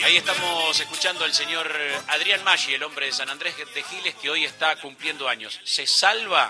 Ahí estamos escuchando al señor Adrián Maggi, el hombre de San Andrés de Giles, que hoy está cumpliendo años. Se salva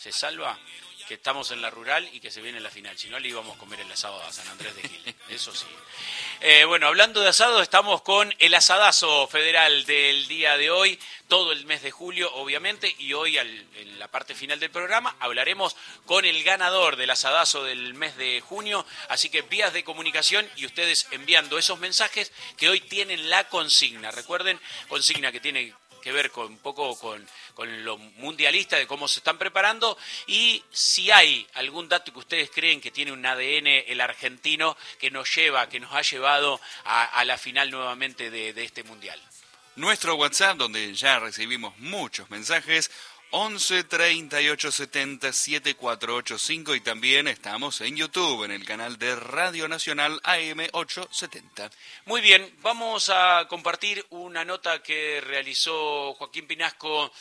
que estamos en la rural y que se viene la final. Si no, le íbamos a comer el asado a San Andrés de Giles, eso sí. Bueno, hablando de asado, estamos con el asadazo federal del día de hoy, todo el mes de julio, obviamente, y hoy en la parte final del programa hablaremos con el ganador del asadazo del mes de junio, así que vías de comunicación y ustedes enviando esos mensajes que hoy tienen la consigna. Recuerden, consigna que tiene que ver con un poco con lo mundialista, de cómo se están preparando, y si hay algún dato que ustedes creen que tiene un ADN el argentino que nos ha llevado a la final nuevamente de este mundial. Nuestro WhatsApp, donde ya recibimos muchos mensajes, 11 38 70 7485, y también estamos en YouTube, en el canal de Radio Nacional AM 870. Muy bien, vamos a compartir una nota que realizó Joaquín Pinasco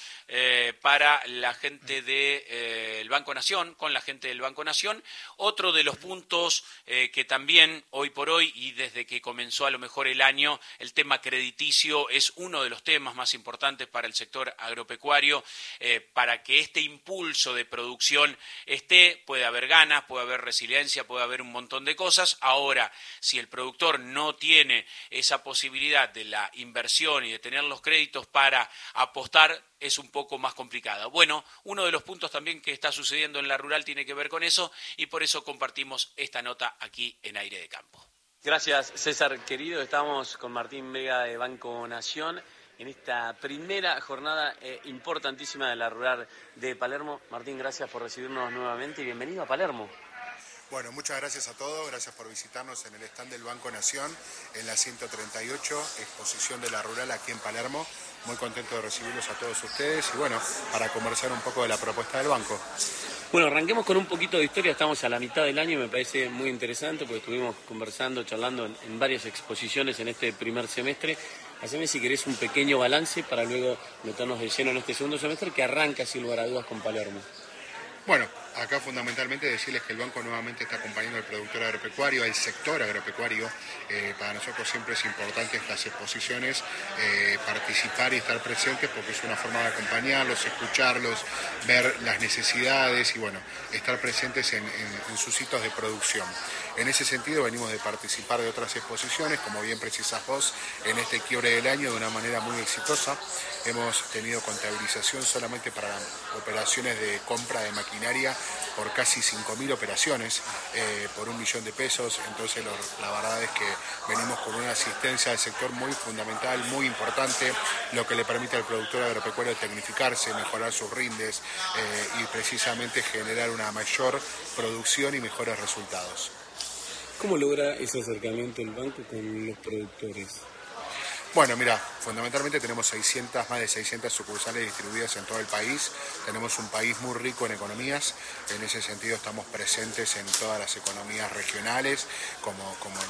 para la gente del Banco Nación, con la gente del Banco Nación. Otro de los puntos que también hoy por hoy y desde que comenzó a lo mejor el año, el tema crediticio es uno de los temas más importantes para el sector agropecuario. Para que este impulso de producción esté, puede haber ganas, puede haber resiliencia, puede haber un montón de cosas. Ahora, si el productor no tiene esa posibilidad de la inversión y de tener los créditos para apostar, es un poco más complicado. Bueno, uno de los puntos también que está sucediendo en la rural tiene que ver con eso, y por eso compartimos esta nota aquí en Aire de Campo. Gracias, César, querido. Estamos con Martín Vega de Banco Nación en esta primera jornada importantísima de la rural de Palermo. Martín, gracias por recibirnos nuevamente y bienvenido a Palermo. Bueno, muchas gracias a todos, gracias por visitarnos en el stand del Banco Nación, en la 138, exposición de la rural aquí en Palermo. Muy contento de recibirlos a todos ustedes y bueno, para conversar un poco de la propuesta del banco. Bueno, arranquemos con un poquito de historia, estamos a la mitad del año y me parece muy interesante porque estuvimos conversando, charlando en varias exposiciones en este primer semestre. Haceme, si querés, un pequeño balance para luego meternos de lleno en este segundo semestre que arranca, sin lugar a dudas, con Palermo. Bueno, acá fundamentalmente decirles que el banco nuevamente está acompañando al productor agropecuario, al sector agropecuario. Para nosotros siempre es importante estas exposiciones, participar y estar presentes porque es una forma de acompañarlos, escucharlos, ver las necesidades y bueno, estar presentes en sus hitos de producción. En ese sentido venimos de participar de otras exposiciones, como bien precisas vos, en este quiebre del año de una manera muy exitosa. Hemos tenido contabilización solamente para operaciones de compra de maquinaria por casi 5.000 operaciones, por 1 millón de pesos. Entonces la verdad es que venimos con una asistencia del sector muy fundamental, muy importante, lo que le permite al productor agropecuario tecnificarse, mejorar sus rindes y precisamente generar una mayor producción y mejores resultados. ¿Cómo logra ese acercamiento el banco con los productores? Bueno, mira, fundamentalmente tenemos más de 600 sucursales distribuidas en todo el país. Tenemos un país muy rico en economías. En ese sentido estamos presentes en todas las economías regionales, como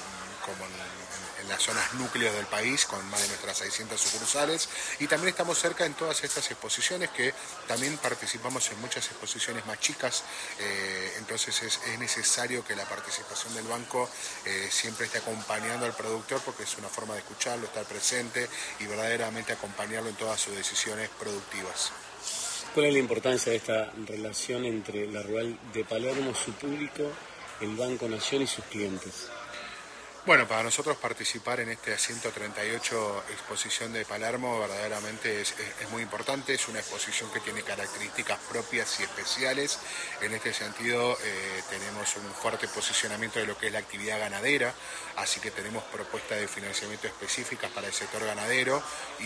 en las zonas núcleos del país, con más de nuestras 600 sucursales. Y también estamos cerca en todas estas exposiciones, que también participamos en muchas exposiciones más chicas. Entonces es necesario que la participación del banco siempre esté acompañando al productor, porque es una forma de escucharlo, estar presente y verdaderamente acompañarlo en todas sus decisiones productivas. ¿Cuál es la importancia de esta relación entre la rural de Palermo, su público, el Banco Nación y sus clientes? Bueno, para nosotros participar en esta 138 exposición de Palermo verdaderamente es muy importante. Es una exposición que tiene características propias y especiales. En este sentido tenemos un fuerte posicionamiento de lo que es la actividad ganadera, así que tenemos propuestas de financiamiento específicas para el sector ganadero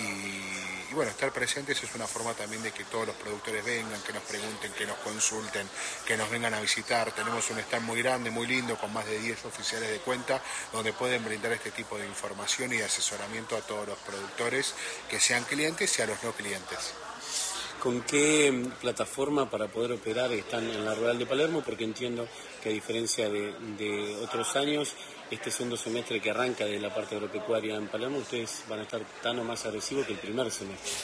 y bueno, estar presentes es una forma también de que todos los productores vengan, que nos pregunten, que nos consulten, que nos vengan a visitar. Tenemos un stand muy grande, muy lindo, con más de 10 oficiales de cuenta, donde pueden brindar este tipo de información y de asesoramiento a todos los productores, que sean clientes y a los no clientes. ¿Con qué plataforma para poder operar están en la rural de Palermo? Porque entiendo que a diferencia de otros años, este segundo semestre que arranca de la parte agropecuaria en Palermo, ustedes van a estar tan o más agresivos que el primer semestre.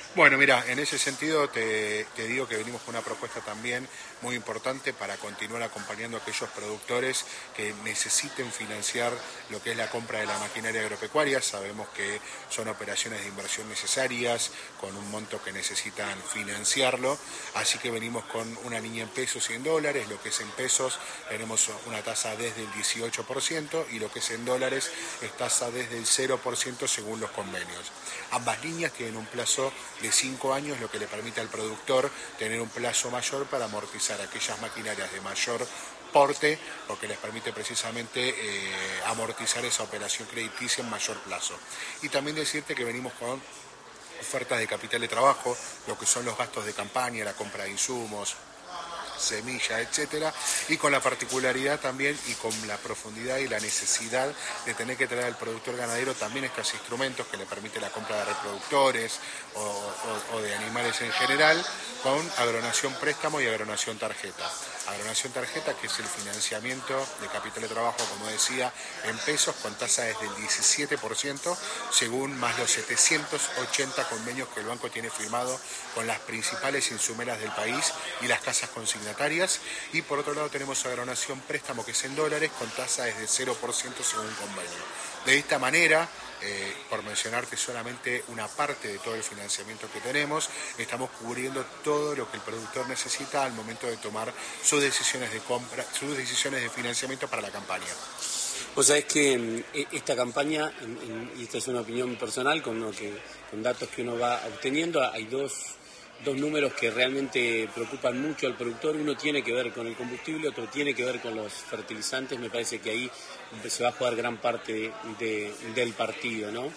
Bueno, mira, en ese sentido te digo que venimos con una propuesta también muy importante para continuar acompañando a aquellos productores que necesiten financiar lo que es la compra de la maquinaria agropecuaria. Sabemos que son operaciones de inversión necesarias, con un monto que necesitan financiarlo, así que venimos con una línea en pesos y en dólares. Lo que es en pesos tenemos una tasa desde el 18% y lo que es en dólares es tasa desde el 0% según los convenios. Ambas líneas tienen un plazo de 5 años, lo que le permite al productor tener un plazo mayor para amortizar aquellas maquinarias de mayor porte, porque les permite precisamente amortizar esa operación crediticia en mayor plazo. Y también decirte que venimos con ofertas de capital de trabajo, lo que son los gastos de campaña, la compra de insumos, semilla, etcétera, y con la particularidad también y con la profundidad y la necesidad de tener que traer al productor ganadero también estos instrumentos que le permite la compra de reproductores o de animales en general, con agronación préstamo y agronación tarjeta. Agronación tarjeta, que es el financiamiento de capital de trabajo, como decía, en pesos, con tasa desde el 17%, según más los 780 convenios que el banco tiene firmado con las principales insumeras del país y las casas consignatarias. Y por otro lado tenemos agronación préstamo, que es en dólares, con tasa desde 0% según convenio. De esta manera, por mencionarte solamente una parte de todo el financiamiento que tenemos, estamos cubriendo todo lo que el productor necesita al momento de tomar sus decisiones de compra, sus decisiones de financiamiento para la campaña. Vos sabés que esta campaña, y esta es una opinión personal, con datos que uno va obteniendo, hay dos números que realmente preocupan mucho al productor. Uno tiene que ver con el combustible, otro tiene que ver con los fertilizantes. Me parece que ahí se va a jugar gran parte del partido, ¿no?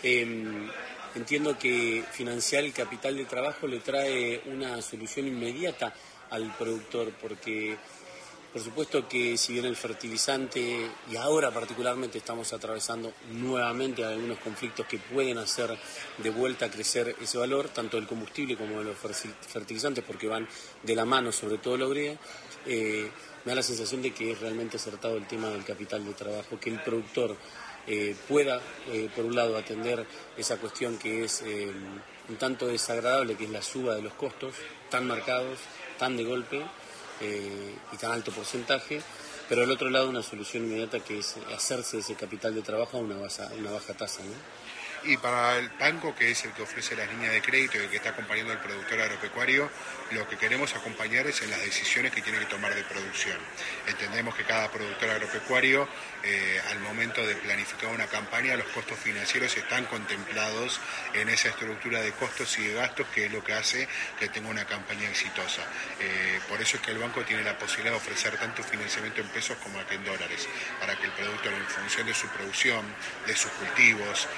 Entiendo que financiar el capital de trabajo le trae una solución inmediata al productor, porque por supuesto que si bien el fertilizante, y ahora particularmente estamos atravesando nuevamente algunos conflictos que pueden hacer de vuelta a crecer ese valor, tanto del combustible como de los fertilizantes, porque van de la mano, sobre todo la urea, me da la sensación de que es realmente acertado el tema del capital de trabajo, que el productor pueda, por un lado, atender esa cuestión que es un tanto desagradable, que es la suba de los costos, tan marcados, tan de golpe, y tan alto porcentaje, pero al otro lado una solución inmediata que es hacerse ese capital de trabajo a una baja tasa, ¿no? Y para el banco, que es el que ofrece las líneas de crédito y el que está acompañando al productor agropecuario, lo que queremos acompañar es en las decisiones que tiene que tomar de producción. Entendemos que cada productor agropecuario, al momento de planificar una campaña, los costos financieros están contemplados en esa estructura de costos y de gastos, que es lo que hace que tenga una campaña exitosa. Por eso es que el banco tiene la posibilidad de ofrecer tanto financiamiento en pesos como en dólares, para que el productor, en función de su producción, de sus cultivos,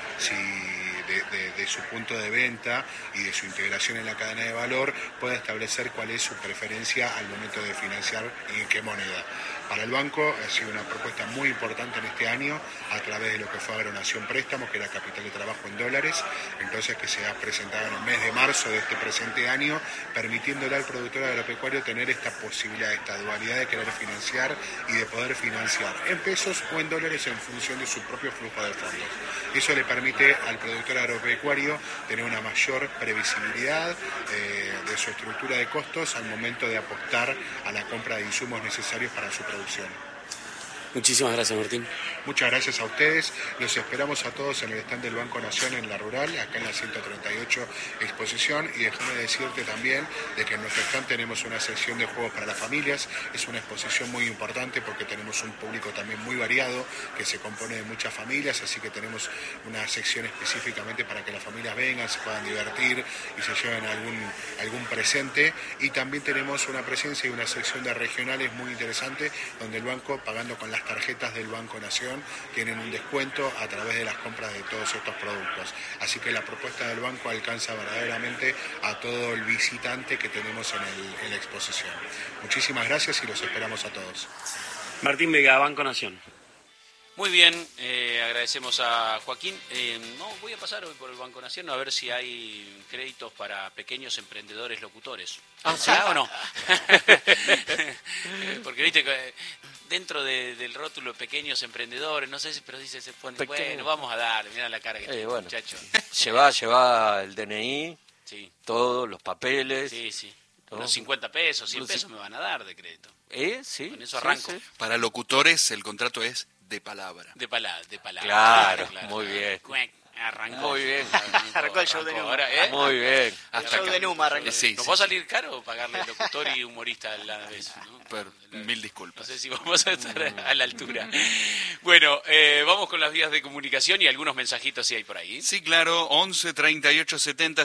de su punto de venta y de su integración en la cadena de valor, pueda establecer cuál es su preferencia al momento de financiar y en qué moneda. Para el banco ha sido una propuesta muy importante en este año a través de lo que fue Agronación Préstamo, que era capital de trabajo en dólares, entonces que se ha presentado en el mes de marzo de este presente año, permitiéndole al productor agropecuario tener esta posibilidad, esta dualidad de querer financiar y de poder financiar en pesos o en dólares en función de su propio flujo de fondos. Eso le permite al productor agropecuario tener una mayor previsibilidad de su estructura de costos al momento de apostar a la compra de insumos necesarios para su producción. Muchísimas gracias, Martín. Muchas gracias a ustedes. Los esperamos a todos en el stand del Banco Nación en La Rural, acá en la 138 exposición. Y déjame decirte también de que en nuestro stand tenemos una sección de juegos para las familias. Es una exposición muy importante porque tenemos un público también muy variado que se compone de muchas familias, así que tenemos una sección específicamente para que las familias vengan, se puedan divertir y se lleven algún presente. Y también tenemos una presencia y una sección de regionales muy interesante, donde el banco, pagando con las tarjetas del Banco Nación, tienen un descuento a través de las compras de todos estos productos. Así que la propuesta del banco alcanza verdaderamente a todo el visitante que tenemos en la exposición. Muchísimas gracias y los esperamos a todos. Martín Vega, Banco Nación. Muy bien, agradecemos a Joaquín. Voy a pasar hoy por el Banco Nación a ver si hay créditos para pequeños emprendedores locutores. ¿Sí o no? Porque viste que dentro del rótulo pequeños emprendedores, no sé si, pero dice, se pone, bueno, vamos a darle, mira la cara que tiene el muchacho. Lleva el DNI Sí, todos los papeles. sí. ¿no? Unos 50 pesos, 100 pesos me van a dar de crédito. Sí. Con eso arranco. Sí. Para locutores el contrato es de palabra. De palabra. Claro, muy bien. Cuac, arrancó. Muy bien. Arrancó el show de Numa. Ahora, Muy bien. El show de Numa arrancó. Sí, ¿Nos sí, va a salir caro pagarle locutor y humorista a la vez? ¿No? pero mil No disculpas. sé si vamos a estar a la altura. Bueno, vamos con las vías de comunicación y algunos mensajitos si hay por ahí. Sí, claro, 11 38 70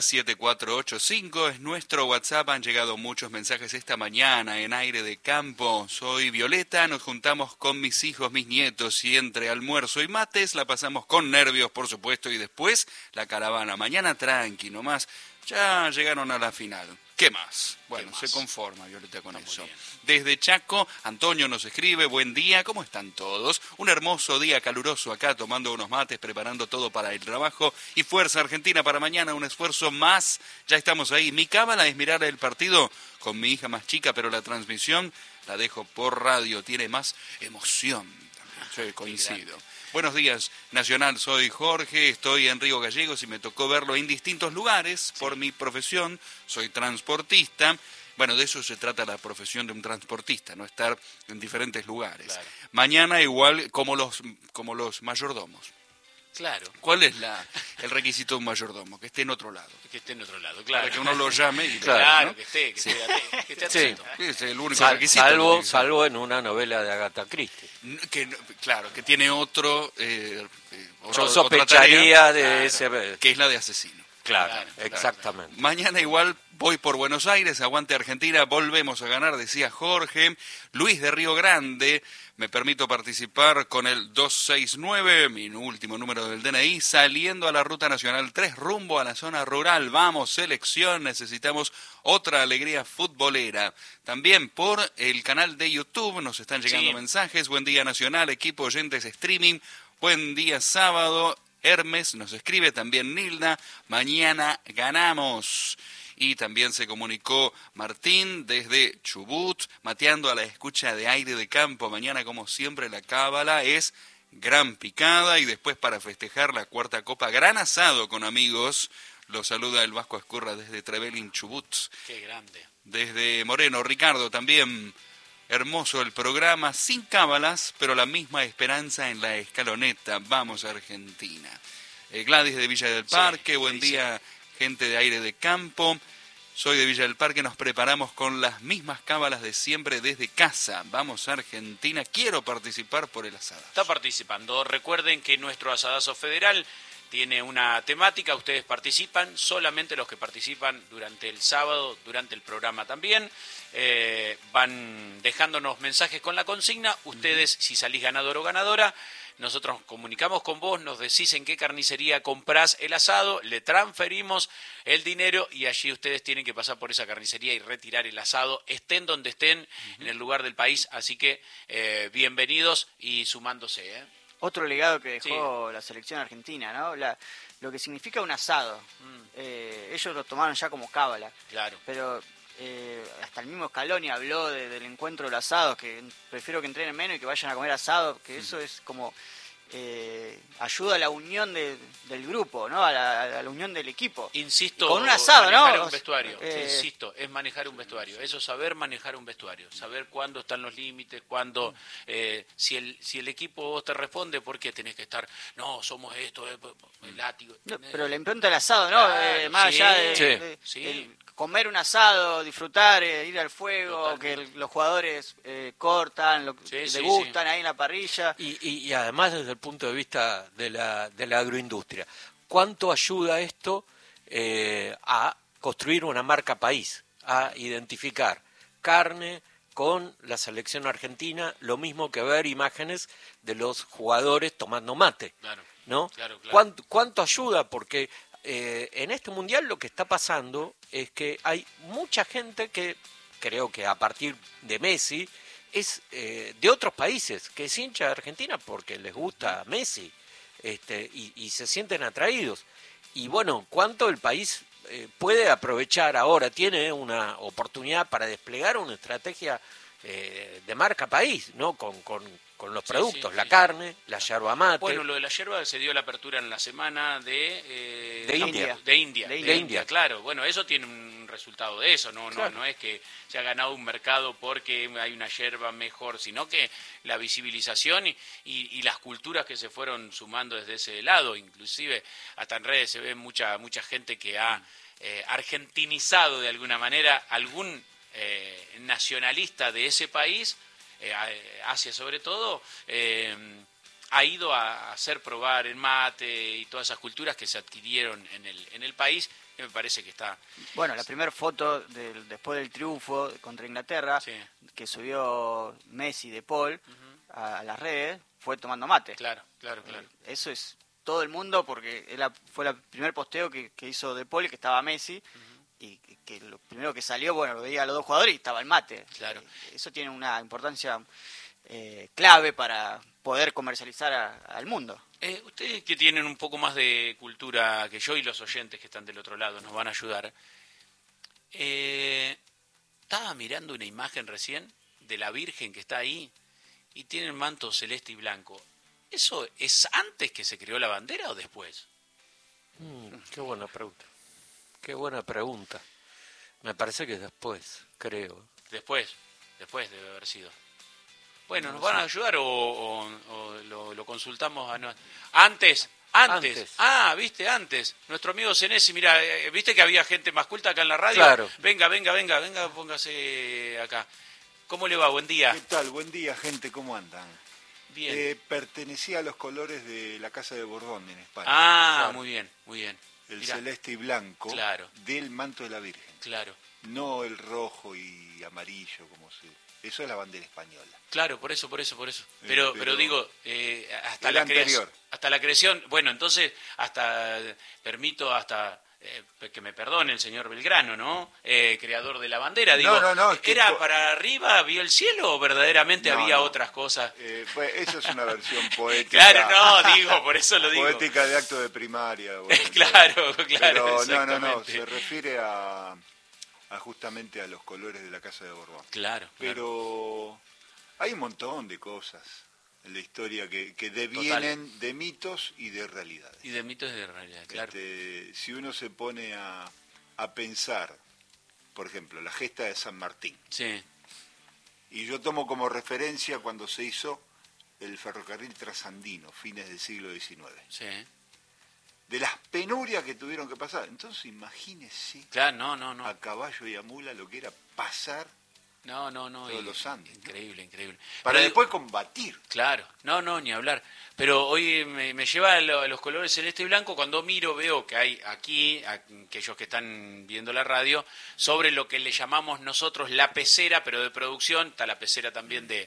7485 es nuestro WhatsApp. Han llegado muchos mensajes esta mañana en Aire de Campo. Soy Violeta, nos juntamos con mis hijos, mis nietos y entre almuerzo y mates la pasamos con nervios, por supuesto, y después la caravana. Mañana tranqui nomás, ya llegaron a la final. ¿Qué más? Bueno, más? se conforma Violeta con Está muy eso. bien. Desde Chaco, Antonio nos escribe, buen día, ¿cómo están todos? Un hermoso día caluroso acá, tomando unos mates, preparando todo para el trabajo. Y fuerza Argentina para mañana, un esfuerzo más. Ya estamos ahí. Mi cábala es mirar el partido con mi hija más chica, pero la transmisión la dejo por radio, tiene más emoción. Sí, coincido. Buenos días, Nacional, soy Jorge, estoy en Río Gallegos y me tocó verlo en distintos lugares por mi profesión, soy transportista. Bueno, de eso se trata la profesión de un transportista, no estar en diferentes lugares. Claro. Mañana igual como los mayordomos. Claro, ¿Cuál es el requisito de un mayordomo? Que esté en otro lado. que esté en otro lado, claro. Para que uno lo llame y Claro, ¿no? que esté Sí. que esté Sí. atento. Es el único requisito. Salvo en una novela de Agatha Christie. Claro, que tiene otro... Yo otra sospecharía tarea, de ese... que es la de asesino. Claro, exactamente. Mañana igual voy por Buenos Aires, aguante Argentina, volvemos a ganar, decía Jorge. Luis de Río Grande, me permito participar con el 269, mi último número del DNI, saliendo a la Ruta Nacional 3, rumbo a la zona rural. Vamos, selección, necesitamos otra alegría futbolera. También por el canal de YouTube nos están llegando Sí. mensajes. Buen día Nacional, equipo oyentes streaming. Buen día sábado. Hermes nos escribe, también Nilda, mañana ganamos. Y también se comunicó Martín desde Chubut, mateando a la escucha de Aire de Campo. Mañana, como siempre, la cábala es gran picada y después para festejar la cuarta copa, gran asado con amigos. Lo saluda el Vasco Escurra desde Trevelin, Chubut. Qué grande. Desde Moreno, Ricardo también. Hermoso el programa, sin cábalas, pero la misma esperanza en la escaloneta. Vamos a Argentina. Gladys de Villa del Parque, buen día, gente de Aire de Campo. Soy de Villa del Parque, nos preparamos con las mismas cábalas de siempre desde casa. Vamos a Argentina, quiero participar por el asado. Está participando. Recuerden que nuestro asadazo federal tiene una temática, ustedes participan, solamente los que participan durante el sábado, durante el programa también, van dejándonos mensajes con la consigna, ustedes si salís ganador o ganadora, nosotros nos comunicamos con vos, nos decís en qué carnicería comprás el asado, le transferimos el dinero y allí ustedes tienen que pasar por esa carnicería y retirar el asado, estén donde estén, en el lugar del país, así que bienvenidos y sumándose, Otro legado que dejó la selección argentina, ¿no? Lo que significa un asado. Ellos lo tomaron ya como cábala. Claro. Pero hasta el mismo Scaloni habló del encuentro del asado, que prefiero que entrenen menos y que vayan a comer asado, que eso es como ayuda a la unión del grupo, ¿no? A la unión del equipo. Insisto, con un asado, manejar ¿no? un vestuario. Insisto, es manejar un vestuario. Eso, saber manejar un vestuario. Saber cuándo están los límites, cuándo... si el equipo vos te responde, ¿por qué tenés que estar? No, somos esto, el látigo. No, pero la impronta del asado, ¿no? Claro, Más sí, allá de sí. el comer un asado, disfrutar, ir al fuego, Totalmente. que los jugadores cortan, Sí, sí, degustan ahí en la parrilla. Y además desde el punto de vista de la agroindustria, ¿cuánto ayuda esto a construir una marca país, a identificar carne con la selección argentina, lo mismo que ver imágenes de los jugadores tomando mate, Claro, ¿no? claro, claro. ¿Cuánto ayuda? Porque en este mundial lo que está pasando es que hay mucha gente que, creo que a partir de Messi, es de otros países, que es hincha de Argentina porque les gusta Messi, y se sienten atraídos. Y bueno, ¿cuánto el país puede aprovechar ahora? Tiene una oportunidad para desplegar una estrategia de marca país, ¿no? Con con los Sí, productos, sí, la sí, carne, la yerba mate. Bueno, lo de la yerba se dio la apertura en la semana de India. De India, De India. India, claro. Bueno, eso tiene un resultado de eso, Claro. no es que se ha ganado un mercado porque hay una yerba mejor, sino que la visibilización y las culturas que se fueron sumando desde ese lado, inclusive hasta en redes se ve mucha gente que ha argentinizado de alguna manera algún nacionalista de ese país, Asia sobre todo, ha ido a hacer probar el mate y todas esas culturas que se adquirieron en el país, que me parece que está... Bueno, la primera foto después del triunfo contra Inglaterra, Sí. que subió Messi de Paul a las redes, fue tomando mate. Claro. Eso es todo el mundo, porque fue el primer posteo que hizo de Paul, que estaba Messi, y que lo primero que salió, bueno, lo veía a los dos jugadores y estaba el mate. Claro. Eso tiene una importancia clave para poder comercializar al mundo. Ustedes que tienen un poco más de cultura que yo y los oyentes que están del otro lado nos van a ayudar. Estaba mirando una imagen recién de la Virgen que está ahí y tiene el manto celeste y blanco. ¿Eso es antes que se creó la bandera o después? Qué buena pregunta. Qué buena pregunta. Me parece que después, creo. Después debe haber sido. Bueno, ¿nos van a ayudar o lo consultamos? Antes. Antes. Ah, viste, antes. Nuestro amigo Senesi, mira, viste que había gente más culta acá en la radio. Claro. Venga, póngase acá. ¿Cómo le va? Buen día. ¿Qué tal? Buen día, gente. ¿Cómo andan? Bien. Pertenecía a los colores de la Casa de Borbón en España. Claro. Muy bien. El Mirá. celeste y blanco Claro. del manto de la Virgen. Claro, No el rojo y amarillo, como se... Eso es la bandera española. claro, por eso. Pero Pero digo, hasta el la anterior. hasta la creación, bueno, entonces permito que me perdone el señor Belgrano, ¿no? Creador de la bandera, digo, No, es que ¿era para arriba, vio el cielo o verdaderamente No, había no. otras cosas? Eso es una versión poética. Claro, no, digo, por eso lo digo. Poética de acto de primaria. Bueno, Claro, Pero no, exactamente. se refiere a justamente a los colores de la Casa de Borbón. Claro. Pero hay un montón de cosas en la historia que devienen de mitos y de realidades. Y de mitos de realidad, claro. Si uno se pone a pensar, por ejemplo, la gesta de San Martín, Sí, y yo tomo como referencia cuando se hizo el ferrocarril trasandino, fines del siglo XIX, sí. de las penurias que tuvieron que pasar. Entonces imagínese Claro, no. a caballo y a mula lo que era pasar No. todos los Andes, ¿no? Increíble. para Pero después combatir. Claro, no, ni hablar. Pero hoy me lleva a los colores celeste y blanco. Cuando miro, veo que hay aquí, aquellos que están viendo la radio, sobre lo que le llamamos nosotros la pecera, pero de producción, está la pecera también de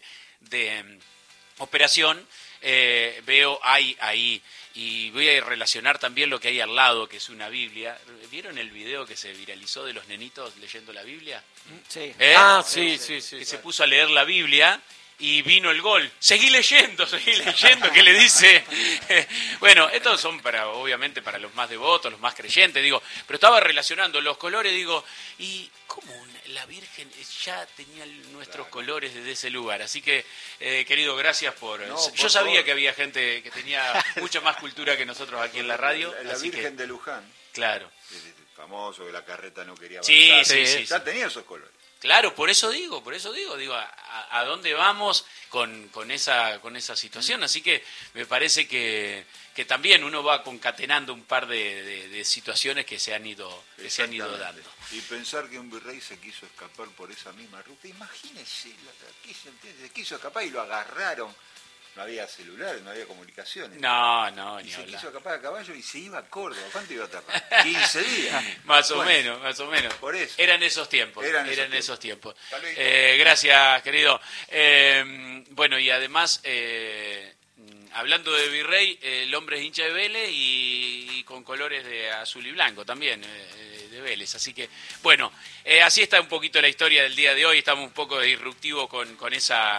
operación. Veo ahí, y voy a relacionar también lo que hay al lado, que es una Biblia. ¿Vieron el video que se viralizó de los nenitos leyendo la Biblia? Sí. Sí. Que se puso a leer la Biblia y vino el gol. Seguí leyendo, que le dice. Bueno, estos son obviamente para los más devotos, los más creyentes, digo, pero estaba relacionando los colores, digo, ¿y cómo la Virgen ya tenía nuestros colores desde ese lugar? Así que, querido, gracias por... Yo sabía favor. que había gente que tenía mucha más cultura que nosotros aquí en la radio. La así Virgen que, de Luján, claro. famoso, que la carreta no quería Sí, avanzar. sí. Ya tenía esos colores. Claro, por eso digo, ¿a dónde vamos con esa situación? Así que me parece que también uno va concatenando un par de situaciones que se han ido dando. Y pensar que un virrey se quiso escapar por esa misma ruta, imagínese, se quiso escapar y lo agarraron. No había celulares, no había comunicaciones. No, Y ni se hablar. quiso escapar a caballo y se iba a Córdoba. ¿Cuánto iba a tardar? 15 días. Más o Bueno, menos. Por eso. Eran esos tiempos. Eran esos tiempos. Hasta luego. Gracias, querido. Bueno, y además, hablando de Virrey, el hombre es hincha de Vélez y con colores de azul y blanco también, de Vélez. Así que, bueno, así está un poquito la historia del día de hoy. Estamos un poco disruptivos con esa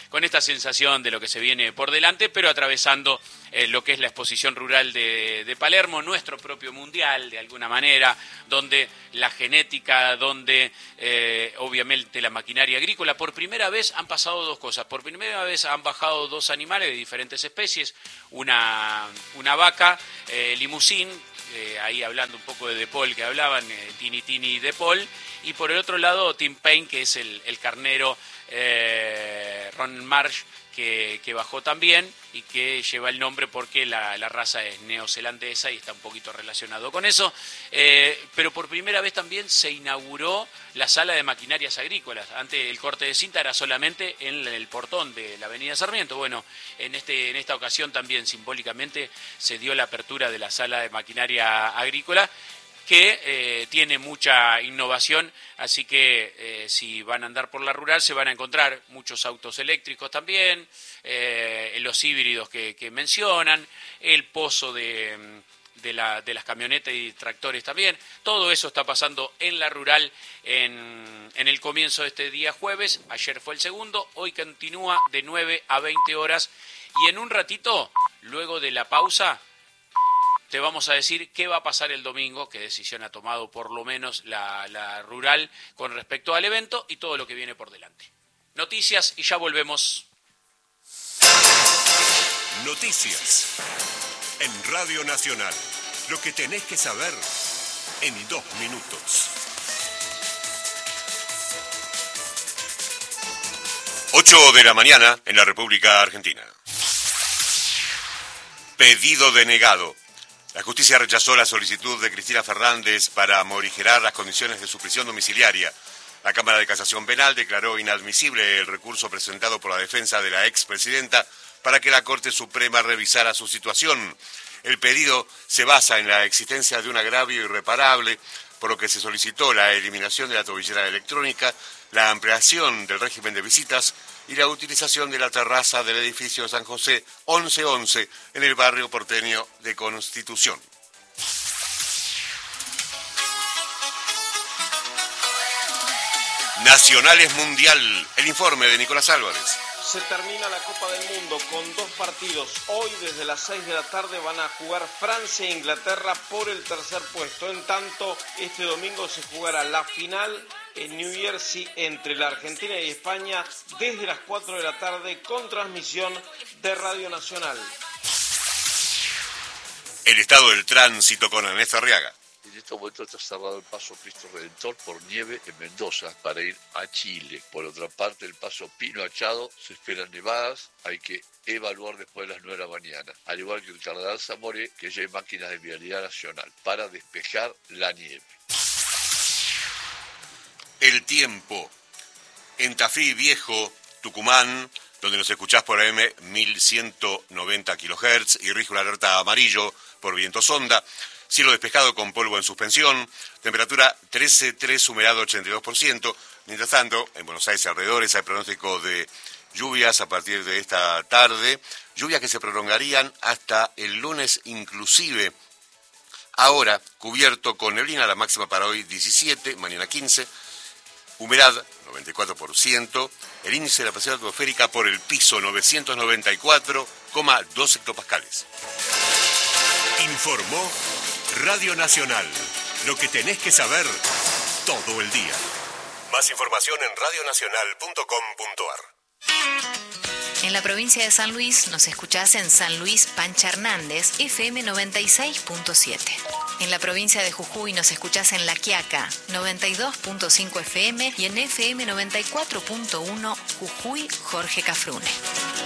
con esta sensación de lo que se viene por delante, pero atravesando lo que es la exposición rural de Palermo, nuestro propio mundial de alguna manera, donde la genética, donde obviamente la maquinaria agrícola, por primera vez han pasado dos cosas. Por primera vez han bajado dos animales de diferentes especies, una vaca, limusín, ahí hablando un poco de Paul que hablaban, Tini y de Paul, y por el otro lado Tim Payne, que es el carnero Ron Marsh, que bajó también y que lleva el nombre porque la raza es neozelandesa y está un poquito relacionado con eso. Pero por primera vez también se inauguró la sala de maquinarias agrícolas. Antes el corte de cinta era solamente en el portón de la avenida Sarmiento. Bueno, en esta ocasión también simbólicamente se dio la apertura de la sala de maquinaria agrícola, que tiene mucha innovación, así que si van a andar por la rural se van a encontrar muchos autos eléctricos también, los híbridos que mencionan, el pozo de las camionetas y tractores también. Todo eso está pasando en la rural en el comienzo de este día jueves. Ayer fue el segundo, hoy continúa de 9 a 20 horas y en un ratito, luego de la pausa, te vamos a decir qué va a pasar el domingo, qué decisión ha tomado por lo menos la rural con respecto al evento y todo lo que viene por delante. Noticias y ya volvemos. Noticias en Radio Nacional. Lo que tenés que saber en 2 minutos. 8 de la mañana en la República Argentina. Pedido denegado. La justicia rechazó la solicitud de Cristina Fernández para morigerar las condiciones de su prisión domiciliaria. La Cámara de Casación Penal declaró inadmisible el recurso presentado por la defensa de la expresidenta para que la Corte Suprema revisara su situación. El pedido se basa en la existencia de un agravio irreparable, por lo que se solicitó la eliminación de la tobillera electrónica, la ampliación del régimen de visitas y la utilización de la terraza del edificio San José 1111 en el barrio porteño de Constitución. Nacionales Mundial, el informe de Nicolás Álvarez. Se termina la Copa del Mundo con 2 partidos. Hoy desde las 6 de la tarde van a jugar Francia e Inglaterra por el tercer puesto. En tanto, este domingo se jugará la final en New Jersey entre la Argentina y España desde las 4 de la tarde con transmisión de Radio Nacional. El estado del tránsito con Ernesto Arriaga. En este momento está cerrado el paso Cristo Redentor por nieve en Mendoza para ir a Chile. Por otra parte, el paso Pino Achado se esperan nevadas, hay que evaluar después de las 9 de la mañana. Al igual que el Cardenal Zamoré, que ya hay máquinas de vialidad nacional para despejar la nieve. El tiempo. En Tafí Viejo, Tucumán, donde nos escuchás por AM 1190 kHz y rige una alerta amarillo por viento sonda. Cielo despejado con polvo en suspensión, temperatura 13,3, humedad 82%. Mientras tanto, en Buenos Aires y alrededores hay pronóstico de lluvias a partir de esta tarde, lluvias que se prolongarían hasta el lunes inclusive. Ahora, cubierto con neblina, la máxima para hoy 17, mañana 15, humedad 94%, el índice de la presión atmosférica por el piso 994,2 hectopascales. Informó Radio Nacional, lo que tenés que saber todo el día. Más información en radionacional.com.ar. En la provincia de San Luis nos escuchás en San Luis Pancha Hernández, FM 96.7. En la provincia de Jujuy nos escuchás en La Quiaca, 92.5 FM y en FM 94.1 Jujuy Jorge Cafrune.